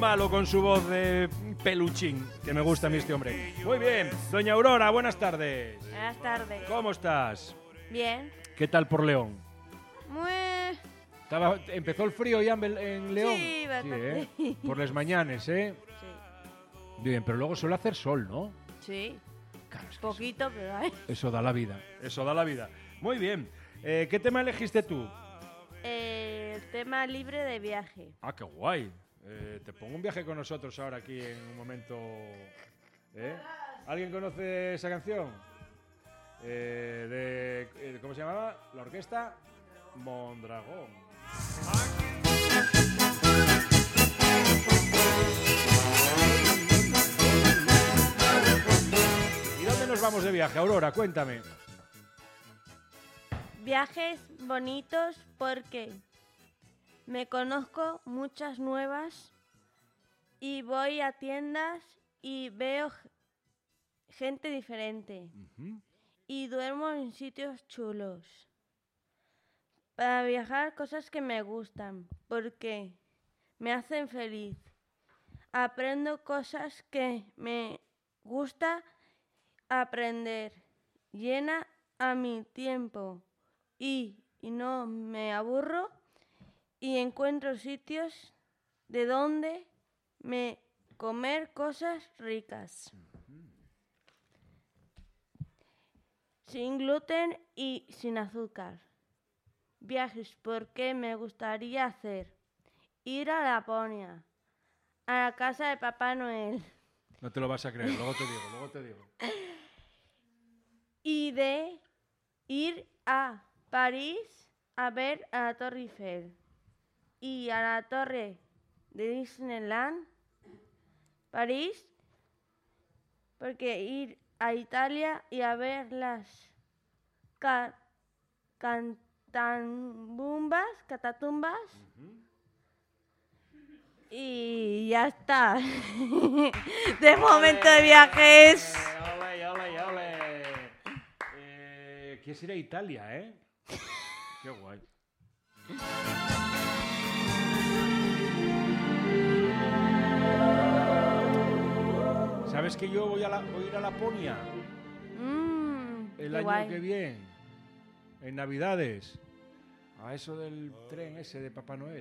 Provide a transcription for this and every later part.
malo con su voz de peluchín, que me gusta a mí este hombre. Muy bien, doña Aurora, buenas tardes. Buenas tardes. ¿Cómo estás? Bien. ¿Qué tal por León? Muy... ¿Empezó el frío ya en León? Sí, bastante. ¿eh? Por las mañanas, ¿eh? Sí. Bien, pero luego suele hacer sol, ¿no? Sí. Claro, es que Poquito, pero hay. eso da la vida. Eso da la vida. Muy bien. ¿Qué tema elegiste tú? El tema libre de viaje. Ah, qué guay. Te pongo un viaje con nosotros ahora aquí en un momento. ¿Alguien conoce esa canción? ¿Cómo se llamaba? La orquesta Mondragón. ¿Y dónde nos vamos de viaje, Aurora? Cuéntame. Viajes bonitos porque me conozco muchas nuevas y voy a tiendas y veo gente diferente y duermo en sitios chulos. Para viajar, cosas que me gustan porque me hacen feliz. Aprendo cosas que me gusta aprender. Llena a mi tiempo y no me aburro y encuentro sitios de donde me comer cosas ricas. Sin gluten y sin azúcar. Viajes porque me gustaría hacer. Ir a Laponia, a la casa de Papá Noel. No te lo vas a creer, luego te digo. Y de ir a París a ver a la Torre Eiffel. Y a la torre de Disneyland, París, porque ir a Italia y a ver las catatumbas y ya está. De momento de viajes. ¡Ole! Quieres ir a Italia, ¿eh? Qué guay. ¿Sabes que yo voy a ir a Laponia el año guay. que viene? En Navidades. A eso del tren ese de Papá Noel.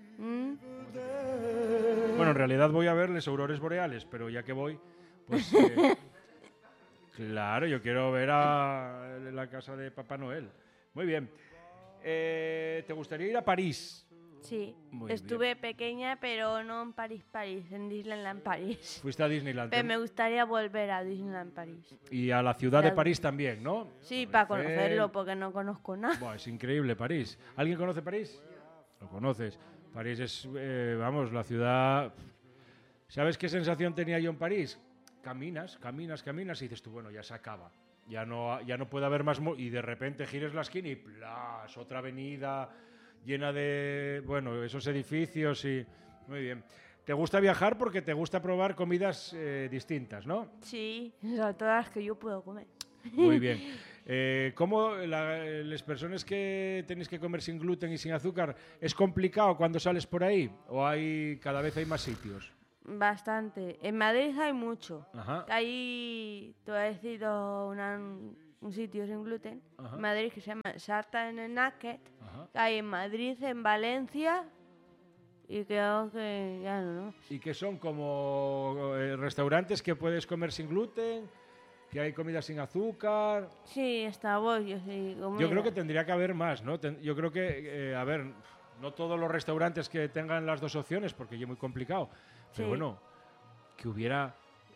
Bueno, en realidad voy a ver las auroras boreales, pero ya que voy, pues... claro, yo quiero ver a la casa de Papá Noel. Muy bien. ¿Te gustaría ir a París? Sí, Muy estuve pequeña, pero no en París, en Disneyland París. Fuiste a Disneyland. Pero me gustaría volver a Disneyland París. Y a la ciudad de París también, ¿no? Sí, para conocerlo, porque no conozco nada. Buah, es increíble París. ¿Alguien conoce París? Lo conoces. París es, la ciudad... ¿Sabes qué sensación tenía yo en París? Caminas y dices tú, bueno, ya se acaba. Ya no puede haber más... Y de repente gires la esquina y ¡plas! Otra avenida llena de, bueno, esos edificios y... Muy bien. ¿Te gusta viajar porque te gusta probar comidas distintas, no? Sí, sobre todas las que yo puedo comer. Muy bien. ¿Cómo las personas que tenéis que comer sin gluten y sin azúcar, es complicado cuando sales por ahí? ¿O cada vez hay más sitios? Bastante. En Madrid hay mucho. Ajá. Hay, te voy a decir un sitio sin gluten. Ajá. En Madrid que se llama Sarta en el Náquet. Ajá. Hay en Madrid, en Valencia y creo que ya no. ¿Y que son como restaurantes que puedes comer sin gluten? ¿Que hay comida sin azúcar? Sí, está bollo, sí. Yo creo que tendría que haber más, ¿no? Yo creo que, no todos los restaurantes que tengan las dos opciones, porque ya es muy complicado. Pero bueno, que hubiera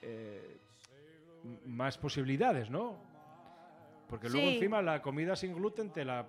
más posibilidades, ¿no? Porque luego encima la comida sin gluten te la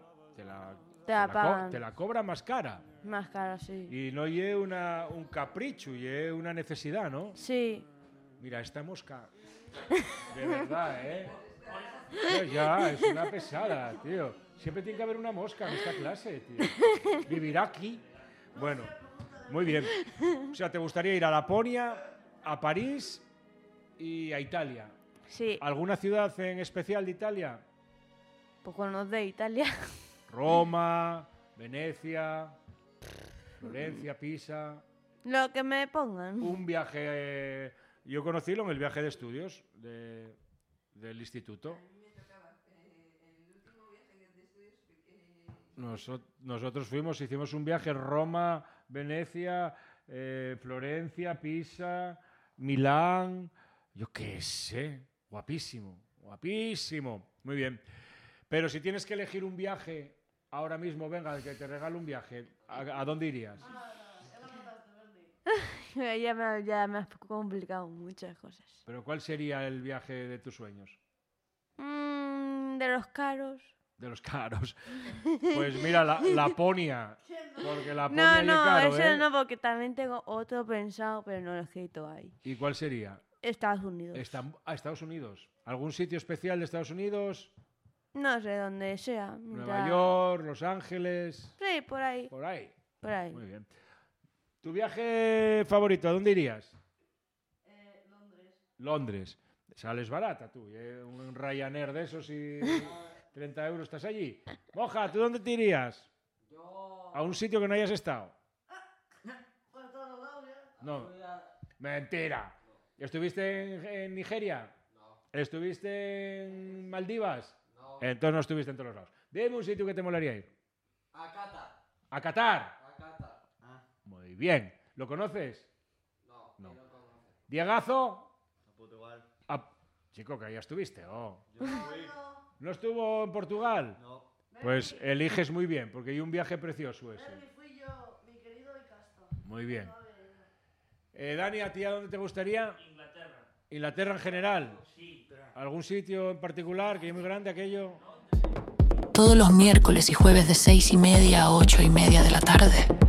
cobra más cara. Más cara, sí. Y no es un capricho, es una necesidad, ¿no? Sí. Mira, esta mosca, de verdad, ¿eh? Ya, es una pesada, tío. Siempre tiene que haber una mosca en esta clase, tío. Vivirá aquí. Bueno, muy bien. O sea, ¿te gustaría ir a Laponia, a París y a Italia? Sí. ¿Alguna ciudad en especial de Italia? Pues no de Italia. Roma, Venecia, Florencia, Pisa... Lo que me pongan. Un viaje... yo conocílo en el viaje de estudios del instituto. Nosotros hicimos un viaje Roma, Venecia, Florencia, Pisa, Milán, yo qué sé, guapísimo, guapísimo, muy bien. Pero si tienes que elegir un viaje ahora mismo, venga, que te regalo un viaje, ¿a dónde irías? Ya me has complicado muchas cosas. ¿Pero cuál sería el viaje de tus sueños? De los caros. De los caros. Pues mira, Laponia. Porque Laponia No, es caro, ese no, porque también tengo otro pensado, pero no lo he escrito ahí. ¿Y cuál sería? Estados Unidos. Estados Unidos. ¿Algún sitio especial de Estados Unidos? No sé, donde sea. Nueva York, Los Ángeles. Sí, por ahí. Por ahí. Por ahí. Muy bien. ¿Tu viaje favorito? ¿A dónde irías? Londres. Londres. Sales barata tú. Un Ryanair de esos y 30 euros estás allí. Moja, ¿tú dónde te irías? Yo... ¿A un sitio que no hayas estado? Por todos lados, ya. No. Mentira. ¿Estuviste en Nigeria? No. ¿Estuviste en Maldivas? No. Entonces no estuviste en todos los lados. Dime un sitio que te molaría ir. A Qatar. ¿A Qatar? A Qatar. Ah. Muy bien. ¿Lo conoces? No. No. No conoce. ¿Diegazo? A Portugal. Chico, que ya estuviste. Oh. Yo fui. ¿No estuvo en Portugal? No. Pues eliges muy bien, porque hay un viaje precioso ese. Fui yo, mi querido Castro. Muy bien. Dani, ¿a ti a dónde te gustaría? Inglaterra. ¿Inglaterra en general? Sí. ¿Algún sitio en particular que es muy grande aquello? Todos los miércoles y jueves de 6:30 a 8:30 de la tarde.